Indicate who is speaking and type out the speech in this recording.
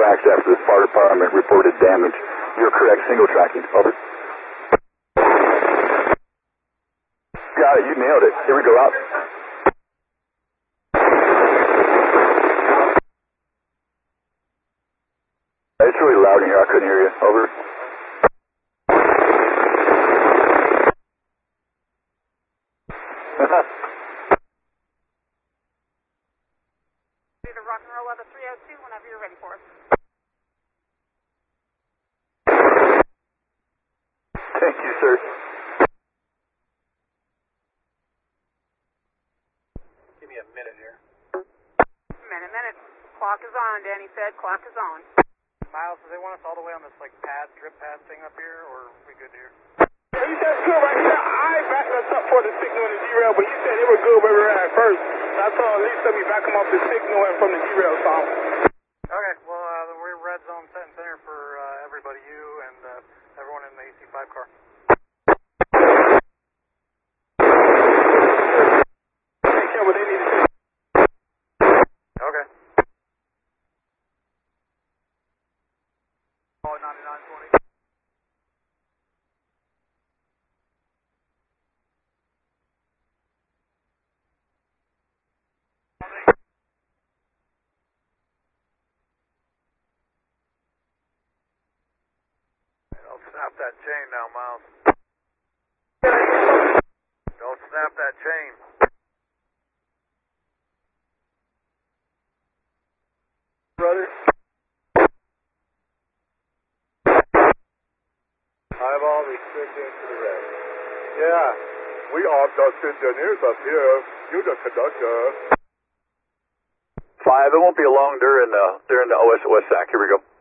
Speaker 1: tracks after the fire department reported damage. You're correct, single tracking. Over. Got it, you nailed it. Here we go, out. It's really loud in here, I couldn't hear you. Over.
Speaker 2: The rock and roll level 302 whenever you're ready for us.
Speaker 1: Thank you, sir.
Speaker 3: Give me a minute here.
Speaker 2: Minute. Clock is on, Danny said. Clock is on.
Speaker 3: Miles, do they want us all the way on this like pad, drip pad thing up here, or are we good here?
Speaker 4: Yeah, you said it's good right here. I backed us up for the signal and the derail, but you said it was good where we were at first. So I told at least let me back them off the signal and from the derail song.
Speaker 3: Okay, well, we're red zone set and center for everybody, you and everyone in the AC5 car.
Speaker 4: Take care of what they need to do.
Speaker 3: Okay.
Speaker 4: Oh, 9920.
Speaker 3: Don't snap that chain now, Miles. Don't snap that chain.
Speaker 4: Brother.
Speaker 5: Eyeball restricted to the red. Yeah, we are just engineers up here. You're the conductor.
Speaker 1: 5, it won't be long during the OSOS SAC. Here we go.